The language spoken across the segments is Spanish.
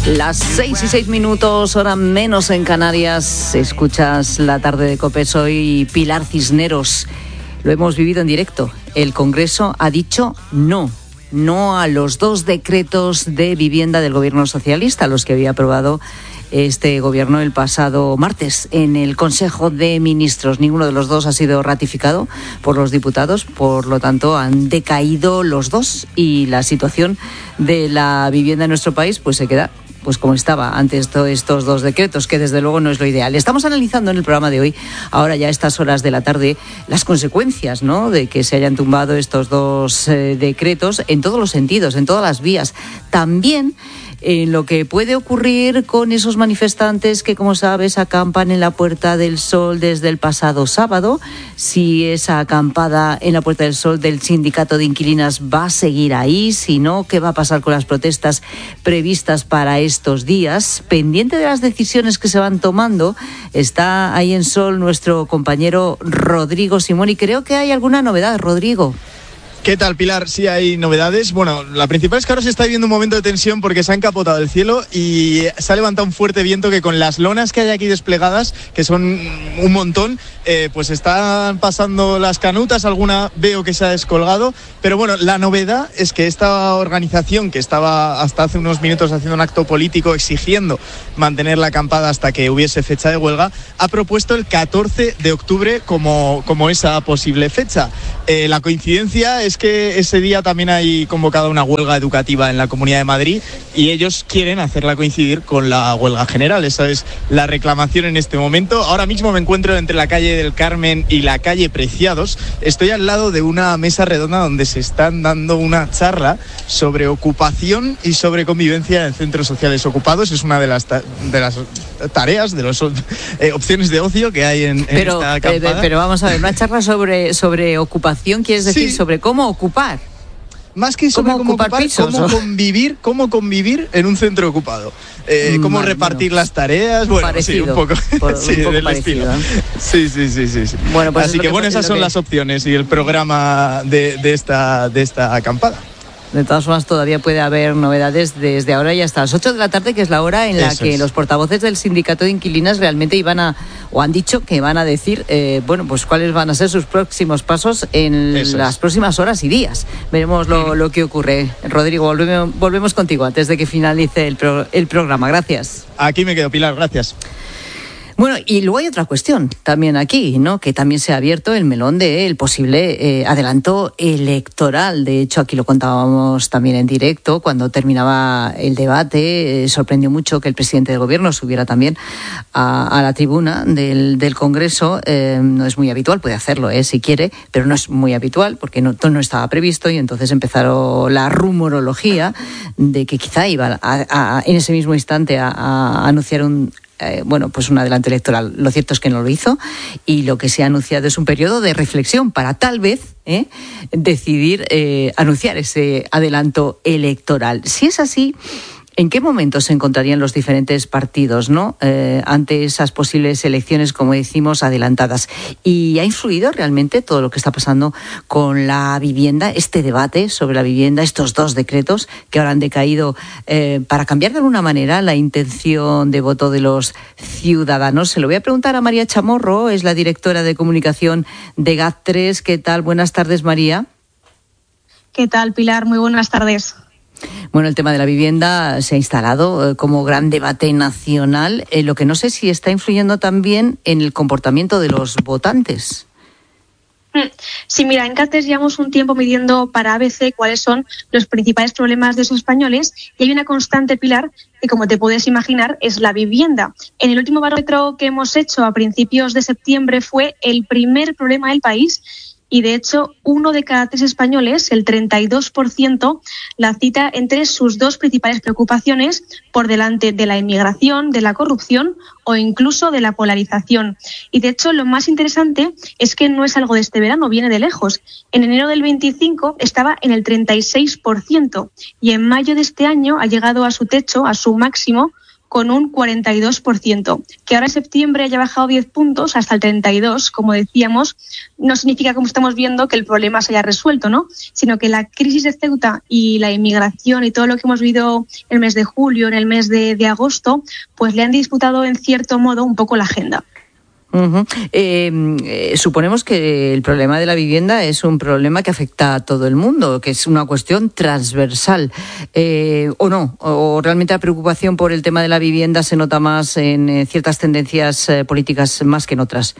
Las 6:06, hora menos en Canarias. Escuchas La Tarde de COPE. Soy Pilar Cisneros. Lo hemos vivido en directo. El Congreso ha dicho no a los 2 decretos de vivienda del Gobierno socialista, los que había aprobado este Gobierno el pasado martes en el Consejo de Ministros. Ninguno de los 2 ha sido ratificado por los diputados, por lo tanto han decaído los 2 y la situación de la vivienda en nuestro país pues se queda pues como estaba antes de estos 2 decretos, que desde luego no es lo ideal. Estamos analizando en el programa de hoy, ahora ya a estas horas de la tarde, las consecuencias, ¿no?, de que se hayan tumbado estos 2 decretos en todos los sentidos, en todas las vías. También en lo que puede ocurrir con esos manifestantes que, como sabes, acampan en la Puerta del Sol desde el pasado sábado. Si esa acampada en la Puerta del Sol del sindicato de inquilinas va a seguir ahí, si no, ¿qué va a pasar con las protestas previstas para estos días? Pendiente de las decisiones que se van tomando, está ahí en Sol nuestro compañero Rodrigo Simón, y creo que hay alguna novedad, Rodrigo. ¿Qué tal, Pilar? Sí, hay novedades. Bueno, la principal es que ahora se está viviendo un momento de tensión porque se ha encapotado el cielo y se ha levantado un fuerte viento que con las lonas que hay aquí desplegadas, que son un montón, pues están pasando las canutas, alguna veo que se ha descolgado, pero bueno, la novedad es que esta organización, que estaba hasta hace unos minutos haciendo un acto político exigiendo mantener la acampada hasta que hubiese fecha de huelga, ha propuesto el 14 de octubre como esa posible fecha. La coincidencia es que ese día también hay convocada una huelga educativa en la Comunidad de Madrid y ellos quieren hacerla coincidir con la huelga general. Esa es la reclamación en este momento. Ahora mismo me encuentro entre la calle del Carmen y la calle Preciados. Estoy al lado de una mesa redonda donde se están dando una charla sobre ocupación y sobre convivencia en centros sociales ocupados. Es una de las tareas, de las opciones de ocio que hay en esta acampada. Pero vamos a ver, una charla sobre ocupación, ¿quieres decir sobre cómo ocupar? Más que sobre cómo ocupar pisos, cómo convivir en un centro ocupado. Cómo repartir las tareas. Bueno, parecido, sí, un poco. Un poco del parecido, estilo. Sí. Bueno, pues así que bueno, esas son las opciones y el programa de esta acampada. De todas formas, todavía puede haber novedades desde ahora y hasta las 8 de la tarde, que es la hora en la que los portavoces del sindicato de inquilinas realmente han dicho que van a decir, pues cuáles van a ser sus próximos pasos en las próximas horas y días. Veremos lo que ocurre. Rodrigo, volvemos contigo antes de que finalice el programa. Gracias. Aquí me quedo, Pilar, gracias. Bueno, y luego hay otra cuestión también aquí, ¿no?, que también se ha abierto el melón del posible adelanto electoral. De hecho, aquí lo contábamos también en directo cuando terminaba el debate. Sorprendió mucho que el presidente del Gobierno subiera también a la tribuna del Congreso. No es muy habitual, puede hacerlo si quiere, pero no es muy habitual porque no estaba previsto, y entonces empezaron la rumorología de que quizá iba en ese mismo instante a anunciar un adelanto electoral. Lo cierto es que no lo hizo, y lo que se ha anunciado es un periodo de reflexión para tal vez decidir anunciar ese adelanto electoral. Si es así, ¿en qué momento se encontrarían los diferentes partidos, ¿no?, ante esas posibles elecciones, como decimos, adelantadas? ¿Y ha influido realmente todo lo que está pasando con la vivienda, este debate sobre la vivienda, estos 2 decretos que ahora han decaído, para cambiar de alguna manera la intención de voto de los ciudadanos? Se lo voy a preguntar a María Chamorro, es la directora de comunicación de GAT3. ¿Qué tal? Buenas tardes, María. ¿Qué tal, Pilar? Muy buenas tardes. Bueno, el tema de la vivienda se ha instalado como gran debate nacional, lo que no sé si está influyendo también en el comportamiento de los votantes. Sí, mira, en GAT3 llevamos un tiempo midiendo para ABC cuáles son los principales problemas de esos españoles, y hay una constante, Pilar, que, como te puedes imaginar, es la vivienda. En el último barómetro que hemos hecho a principios de septiembre fue el primer problema del país. Y de hecho, 1 de cada 3 españoles, el 32%, la cita entre sus 2 principales preocupaciones, por delante de la inmigración, de la corrupción o incluso de la polarización. Y de hecho, lo más interesante es que no es algo de este verano, viene de lejos. En enero del 25 estaba en el 36% y en mayo de este año ha llegado a su techo, a su máximo, con un 42%. Que ahora en septiembre haya bajado 10 puntos hasta el 32%, como decíamos, no significa, como estamos viendo, que el problema se haya resuelto, ¿no? Sino que la crisis de Ceuta y la inmigración y todo lo que hemos vivido en el mes de julio, en el mes de agosto, pues le han disputado en cierto modo un poco la agenda. Uh-huh. Suponemos que el problema de la vivienda es un problema que afecta a todo el mundo, que es una cuestión transversal, ¿o no? ¿O realmente la preocupación por el tema de la vivienda se nota más en ciertas tendencias políticas más que en otras?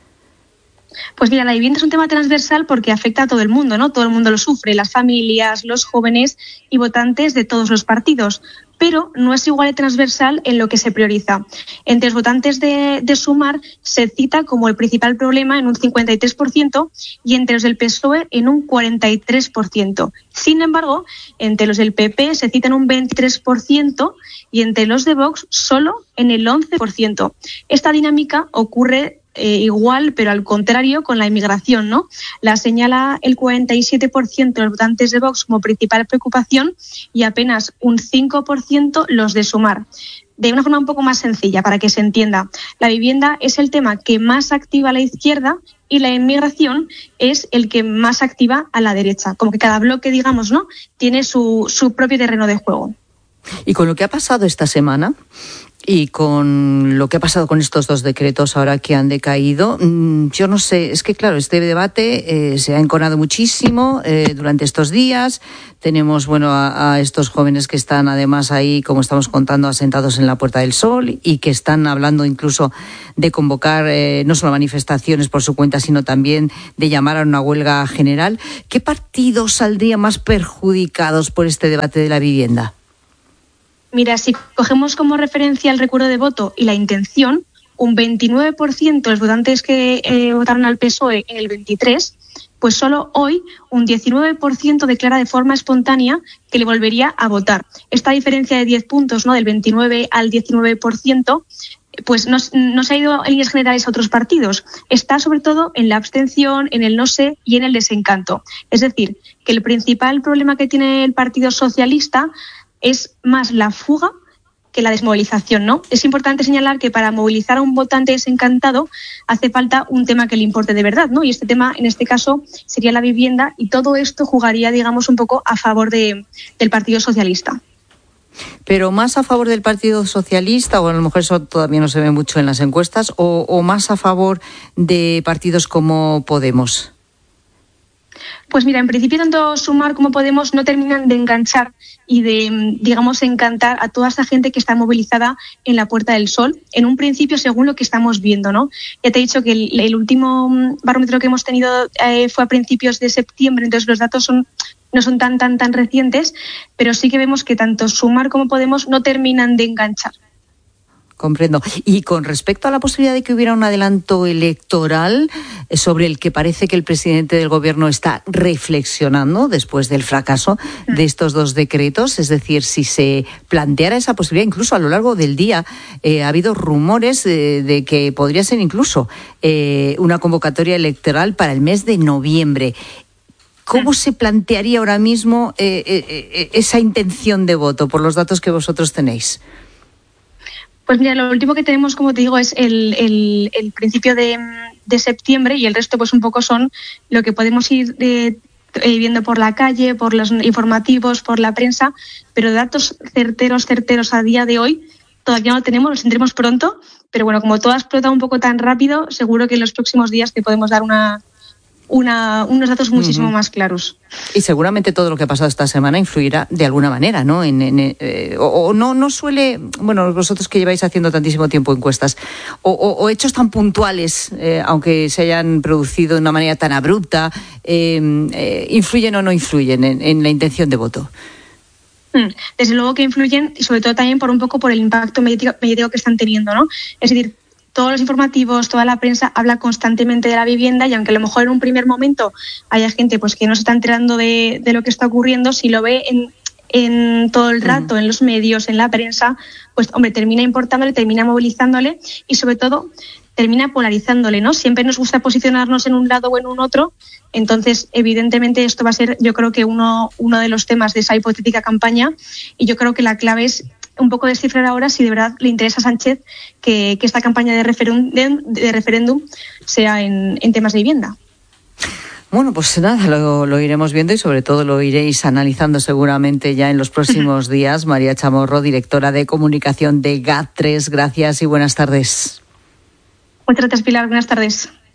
Pues mira, la vivienda es un tema transversal porque afecta a todo el mundo, ¿no? Todo el mundo lo sufre, las familias, los jóvenes y votantes de todos los partidos. Pero no es igual de transversal en lo que se prioriza. Entre los votantes de Sumar se cita como el principal problema en un 53% y entre los del PSOE en un 43%. Sin embargo, entre los del PP se cita en un 23% y entre los de Vox solo en el 11%. Esta dinámica ocurre igual, pero al contrario, con la inmigración, ¿no? La señala el 47% de los votantes de Vox como principal preocupación y apenas un 5% los de Sumar. De una forma un poco más sencilla, para que se entienda, la vivienda es el tema que más activa a la izquierda y la inmigración es el que más activa a la derecha. Como que cada bloque, digamos, ¿no?, tiene su propio terreno de juego. Y con lo que ha pasado esta semana y con lo que ha pasado con estos dos decretos ahora que han decaído, yo no sé, es que claro, este debate se ha enconado muchísimo durante estos días. Tenemos, bueno, a estos jóvenes que están además ahí, como estamos contando, asentados en la Puerta del Sol y que están hablando incluso de convocar no solo manifestaciones por su cuenta, sino también de llamar a una huelga general. ¿Qué partidos saldrían más perjudicados por este debate de la vivienda? Mira, si cogemos como referencia el recuerdo de voto y la intención, un 29% de los votantes que votaron al PSOE en el 23, pues solo hoy un 19% declara de forma espontánea que le volvería a votar. Esta diferencia de 10 puntos, ¿no?, del 29 al 19%, pues no se ha ido en líneas generales a otros partidos. Está sobre todo en la abstención, en el no sé y en el desencanto. Es decir, que el principal problema que tiene el Partido Socialista es más la fuga que la desmovilización, ¿no? Es importante señalar que para movilizar a un votante desencantado hace falta un tema que le importe de verdad, ¿no? Y este tema, en este caso, sería la vivienda, y todo esto jugaría, digamos, un poco a favor del Partido Socialista. Pero más a favor del Partido Socialista, o a lo mejor eso todavía no se ve mucho en las encuestas, o más a favor de partidos como Podemos. Pues mira, en principio tanto Sumar como Podemos no terminan de enganchar y de, digamos, encantar a toda esa gente que está movilizada en la Puerta del Sol, en un principio según lo que estamos viendo, ¿no? Ya te he dicho que el último barómetro que hemos tenido fue a principios de septiembre, entonces los datos no son tan recientes, pero sí que vemos que tanto Sumar como Podemos no terminan de enganchar. Comprendo. Y con respecto a la posibilidad de que hubiera un adelanto electoral sobre el que parece que el presidente del gobierno está reflexionando después del fracaso de estos dos decretos, es decir, si se planteara esa posibilidad, incluso a lo largo del día ha habido rumores de que podría ser incluso una convocatoria electoral para el mes de noviembre. ¿Cómo se plantearía ahora mismo esa intención de voto por los datos que vosotros tenéis? Pues mira, lo último que tenemos, como te digo, es el principio de septiembre, y el resto pues un poco son lo que podemos ir viendo por la calle, por los informativos, por la prensa, pero datos certeros a día de hoy todavía no tenemos, los tendremos pronto, pero bueno, como todo ha explotado un poco tan rápido, seguro que en los próximos días te podemos dar unos datos muchísimo más claros. Y seguramente todo lo que ha pasado esta semana influirá de alguna manera, ¿no? O no suele, bueno, vosotros que lleváis haciendo tantísimo tiempo encuestas, o hechos tan puntuales, aunque se hayan producido de una manera tan abrupta, ¿influyen o no influyen en la intención de voto? Desde luego que influyen, y sobre todo también por el impacto mediático que están teniendo, ¿no? Es decir, todos los informativos, toda la prensa habla constantemente de la vivienda, y aunque a lo mejor en un primer momento haya gente pues que no se está enterando de lo que está ocurriendo, si lo ve en todo el rato, en los medios, en la prensa, pues hombre, termina importándole, termina movilizándole y sobre todo termina polarizándole, ¿no? Siempre nos gusta posicionarnos en un lado o en un otro, entonces evidentemente esto va a ser, yo creo que uno de los temas de esa hipotética campaña, y yo creo que la clave es un poco descifrar ahora si de verdad le interesa a Sánchez que esta campaña de referéndum sea en temas de vivienda. Bueno, pues nada, lo iremos viendo y sobre todo lo iréis analizando seguramente ya en los próximos días. María Chamorro, directora de comunicación de GAT3, gracias y buenas tardes. Muchas gracias, Pilar. Buenas tardes.